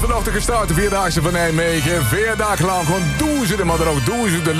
vanochtend gestart, de Vierdaagse van Nijmegen. 4 dagen lang gewoon duizenden, maar dan ook duizenden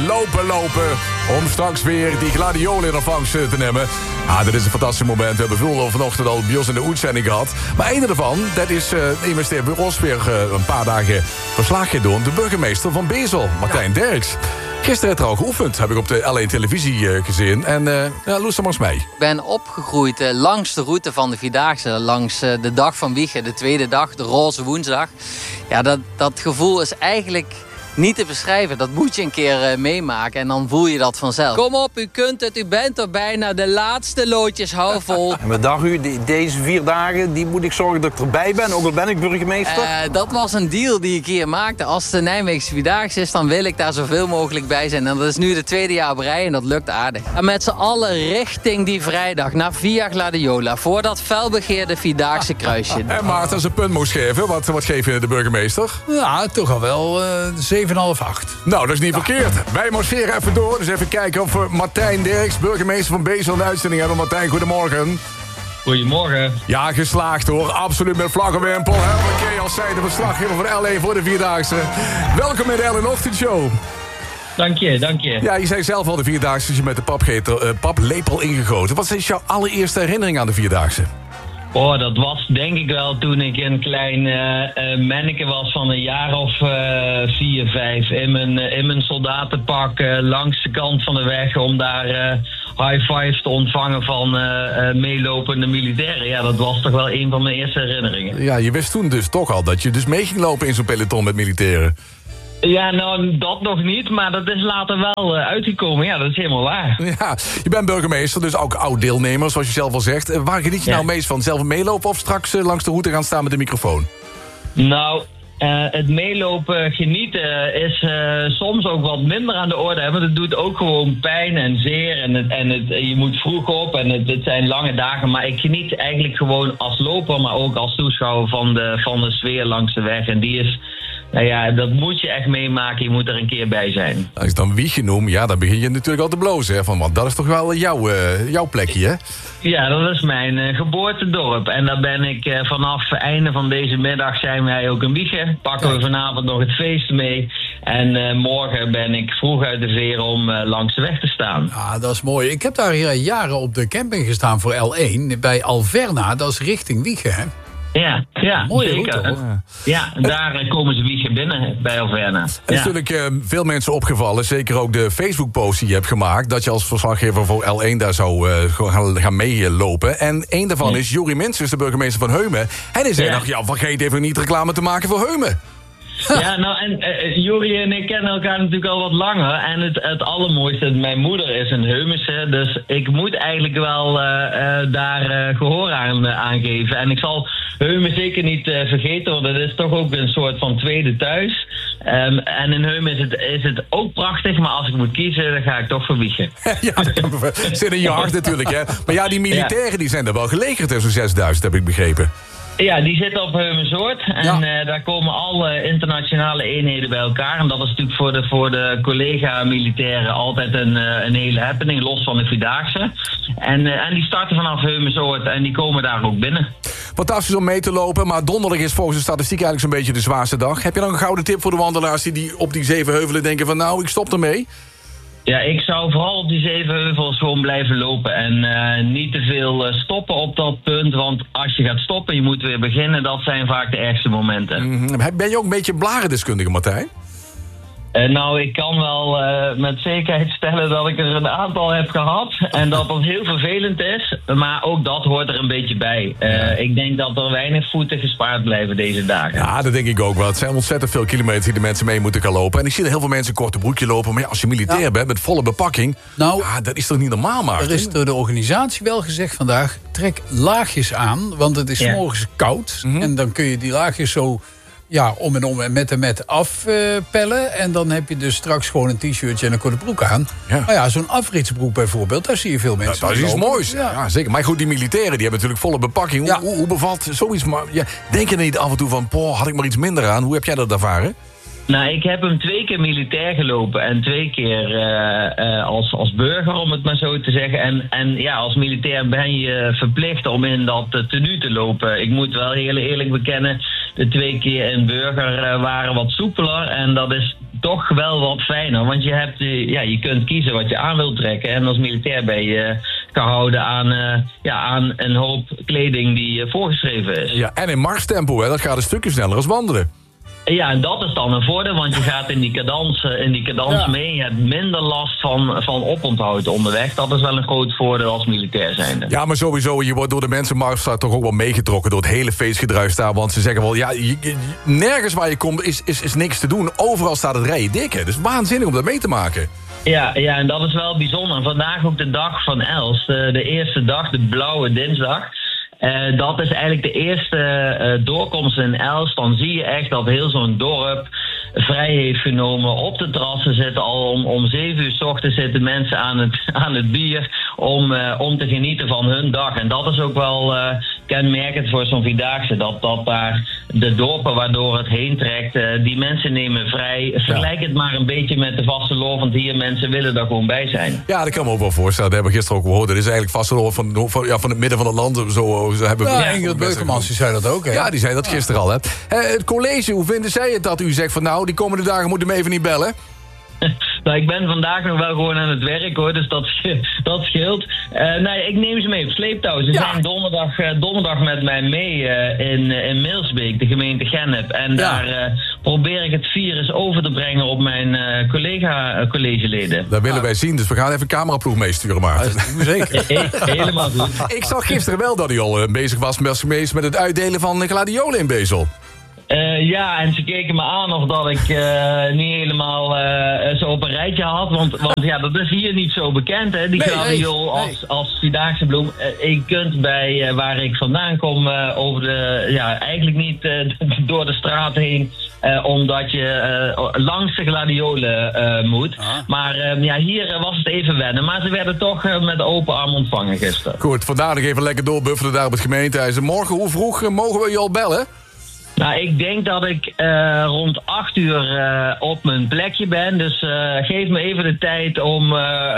lopen. Om straks weer die gladiolen in ontvangst te nemen. Dit is een fantastisch moment. We hebben veel vanochtend al bij ons in de uitzending gehad. Maar een ervan, dat is immers bij ons weer een paar dagen verslag gedaan. De burgemeester van Bezel, Martijn Derks. Gisteren heeft er al geoefend, heb ik op de L1 televisie gezien. En loes er maar eens mee. Ik ben opgegroeid langs de route van de Vierdaagse. Langs de dag van Wijchen, de tweede dag, de roze woensdag. Ja, dat gevoel is eigenlijk niet te beschrijven. Dat moet je een keer meemaken en dan voel je dat vanzelf. Kom op, u kunt het, u bent er bijna. De laatste loodjes, hou vol. En wat dacht u, deze 4 dagen die moet ik zorgen dat ik erbij ben, ook al ben ik burgemeester? Dat was een deal die ik hier maakte. Als de Nijmeegse Vierdaagse is, dan wil ik daar zoveel mogelijk bij zijn. En dat is nu de 2e jaar op rij en dat lukt aardig. En met z'n allen richting die vrijdag naar Via Gladiola. Voor dat felbegeerde Vierdaagse kruisje. En Maarten, als een punt moest geven, wat geef je de burgemeester? Ja, toch al wel 7,5, 8. Nou, dat is niet verkeerd. Wij marcheren even door. Dus even kijken of we Martijn Derks, burgemeester van Bezel, in de uitzending hebben. Martijn, goedemorgen. Goedemorgen. Ja, geslaagd hoor. Absoluut met vlaggenwimpel. Helemaal keer als zij de verslaggever van L1 voor de Vierdaagse. Welkom in de L1 Ochtendshow. Dank je. Ja, je zei zelf al de Vierdaagse is je met de paplepel ingegoten. Wat is jouw allereerste herinnering aan de Vierdaagse? Oh, dat was denk ik wel toen ik een klein manneke was van een jaar of 4, 5. In mijn soldatenpak langs de kant van de weg om daar high fives te ontvangen van meelopende militairen. Ja, dat was toch wel een van mijn eerste herinneringen. Ja, je wist toen dus toch al dat je dus mee ging lopen in zo'n peloton met militairen. Ja, nou, dat nog niet, maar dat is later wel uitgekomen. Ja, dat is helemaal waar. Ja, je bent burgemeester, dus ook oud-deelnemer, zoals je zelf al zegt. Waar geniet je nou meest van? Zelf meelopen of straks langs de route gaan staan met de microfoon? Nou, het meelopen genieten is soms ook wat minder aan de orde. Hè, want het doet ook gewoon pijn en zeer. En je moet vroeg op en het zijn lange dagen. Maar ik geniet eigenlijk gewoon als loper, maar ook als toeschouwer van de sfeer langs de weg. En die is... Nou ja, dat moet je echt meemaken. Je moet er een keer bij zijn. Als ik dan Wijchen noem, ja, dan begin je natuurlijk al te blozen. Hè? Want dat is toch wel jouw plekje, hè? Ja, dat is mijn geboortedorp. En daar ben ik vanaf het einde van deze middag zijn wij ook in Wijchen. Pakken we vanavond nog het feest mee. En morgen ben ik vroeg uit de veer om langs de weg te staan. Ja, dat is mooi. Ik heb daar jaren op de camping gestaan voor L1. Bij Alverna, dat is richting Wijchen, hè? Ja, mooie zeker. Route, hoor. Ja, daar komen ze Wijchen binnen bij Alverna. Het is natuurlijk veel mensen opgevallen, zeker ook de Facebook-post die je hebt gemaakt, dat je als verslaggever voor L1 daar zou gaan meelopen. En één daarvan is Juri Minstens, de burgemeester van Heumen. En hij zei nog, vergeet even niet reclame te maken voor Heumen. Ja, nou en Juri en ik kennen elkaar natuurlijk al wat langer. En het allermooiste, mijn moeder is een Heumense. Dus ik moet eigenlijk wel daar gehoor aan geven. En ik zal Heumen zeker niet vergeten, want het is toch ook een soort van tweede thuis. En in Heumen is het ook prachtig, maar als ik moet kiezen, dan ga ik toch voor Wijchen. Ja, dat zit in je hart natuurlijk, hè. Maar ja, die militairen die zijn er wel gelegerd, zo'n 6000, heb ik begrepen. Ja, die zitten op Heumensoord. En daar komen alle internationale eenheden bij elkaar. En dat is natuurlijk voor de collega-militairen altijd een hele happening, los van de Vierdaagse. En die starten vanaf Heumensoord en die komen daar ook binnen. Fantastisch om mee te lopen, maar donderdag is volgens de statistiek eigenlijk zo'n beetje de zwaarste dag. Heb je dan een gouden tip voor de wandelaars die op die 7 heuvelen denken van nou, ik stop ermee? Ja, ik zou vooral op die 7 heuvels gewoon blijven lopen en niet te veel stoppen op dat punt. Want als je gaat stoppen, je moet weer beginnen, dat zijn vaak de ergste momenten. Ben je ook een beetje blarendeskundige, Martijn? Nou, ik kan wel met zekerheid stellen dat ik er een aantal heb gehad. En dat dat heel vervelend is. Maar ook dat hoort er een beetje bij. Ik denk dat er weinig voeten gespaard blijven deze dagen. Ja, dat denk ik ook wel. Het zijn ontzettend veel kilometers die de mensen mee moeten gaan lopen. En ik zie er heel veel mensen een korte broekje lopen. Maar ja, als je militair bent met volle bepakking... Nou, dat is toch niet normaal, Maarten? Er is door de organisatie wel gezegd vandaag... trek laagjes aan, want het is 's morgens koud. En dan kun je die laagjes zo... Ja, om en met afpellen. En dan heb je dus straks gewoon een t-shirtje en een korte broek aan. Ja. Maar ja, zo'n afritsbroek bijvoorbeeld, daar zie je veel mensen. Dat is iets moois. Ja, zeker. Maar goed, die militairen die hebben natuurlijk volle bepakking. Ja. Hoe bevalt zoiets? Maar, denk je er niet af en toe van, had ik maar iets minder aan? Hoe heb jij dat ervaren? Nou, ik heb hem 2 keer militair gelopen en 2 keer als burger, om het maar zo te zeggen. En ja, als militair ben je verplicht om in dat tenue te lopen. Ik moet wel heel eerlijk bekennen, de 2 keer in Burger waren wat soepeler. En dat is toch wel wat fijner. Want je hebt, je kunt kiezen wat je aan wilt trekken. En als militair ben je gehouden aan een hoop kleding die voorgeschreven is. Ja, en in marstempo, hè, dat gaat een stukje sneller als wandelen. Ja, en dat is dan een voordeel, want je gaat in die cadans mee. Je hebt minder last van oponthoud onderweg. Dat is wel een groot voordeel als militair zijnde. Ja, maar sowieso, je wordt door de mensenmars toch ook wel meegetrokken door het hele feestgedruis daar. Want ze zeggen wel, ja, nergens waar je komt is niks te doen. Overal staat het rijden dik, hè. Dus waanzinnig om dat mee te maken. Ja, en dat is wel bijzonder. Vandaag ook de dag van Elst, de eerste dag, de blauwe dinsdag. Dat is eigenlijk de eerste doorkomst in Elst. Dan zie je echt dat heel zo'n dorp vrij heeft genomen. Op de terrassen zitten al om 7 uur 's ochtends zitten mensen aan het bier om te genieten van hun dag. En dat is ook wel kenmerkend voor zo'n Vierdaagse. Dat daar de dorpen waardoor het heen trekt, die mensen nemen vrij. Vergelijk het maar een beetje met de vasteloord, want hier mensen willen daar gewoon bij zijn. Ja, dat kan me ook wel voorstellen. Dat hebben we gisteren ook gehoord. Het is eigenlijk vasteloord van het midden van het land. Zo hebben we Ingrid Beukemans, die zei dat ook, hè? Ja, die zei dat gisteren al, hè. Het college, hoe vinden zij het dat u zegt van nou, die komende dagen moeten we even niet bellen? Nou, ik ben vandaag nog wel gewoon aan het werk, hoor, dus dat scheelt. Nee, ik neem ze mee op sleeptouw. Ze zijn donderdag met mij mee in Milsbeek, de gemeente Gennep. En daar probeer ik het virus over te brengen op mijn collegeleden. Dat willen wij zien, dus we gaan even een cameraploeg meesturen, Maarten. Zeker. Helemaal goed. Ik zag gisteren wel dat u al bezig was met het uitdelen van gladiolen in Bezel. Ja, en ze keken me aan of dat ik niet helemaal zo op een rijtje had. Want ja, dat is hier niet zo bekend, hè. Die gladiool als Vierdaagse bloem. Je kunt bij waar ik vandaan kom eigenlijk niet door de straat heen. Omdat je langs de gladiolen moet. Maar hier was het even wennen. Maar ze werden toch met open arm ontvangen gisteren. Goed, vandaag nog even lekker doorbuffelen daar op het gemeentehuis. Morgen, hoe vroeg mogen we je al bellen? Nou, ik denk dat ik rond 8 uur op mijn plekje ben. Dus geef me even de tijd om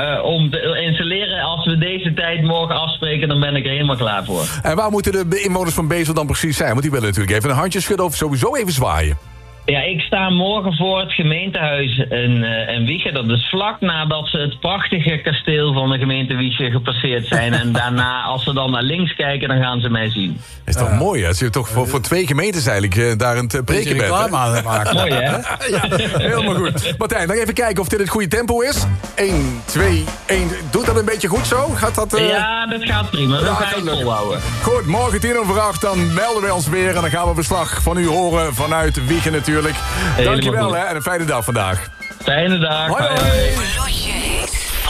te installeren. Als we deze tijd morgen afspreken, dan ben ik er helemaal klaar voor. En waar moeten de inwoners van Bezel dan precies zijn? Want die willen natuurlijk even een handje schudden of sowieso even zwaaien. Ja, ik sta morgen voor het gemeentehuis in Wijchen. Dat is vlak nadat ze het prachtige kasteel van de gemeente Wijchen gepasseerd zijn. En daarna, als ze dan naar links kijken, dan gaan ze mij zien. Is toch mooi, hè? Als je toch voor 2 gemeentes eigenlijk daar een preken bent. Mooi, hè? Ja, helemaal goed. Martijn, dan even kijken of dit het goede tempo is. 1, 2, 1. Doet dat een beetje goed zo? Gaat dat... Ja, dat gaat prima. Dat ga ik volhouden. Goed, morgen 7:50, dan melden wij ons weer. En dan gaan we verslag van u horen vanuit Wijchen natuurlijk. Dankjewel, hè, en een fijne dag vandaag. Fijne dag. Hoi.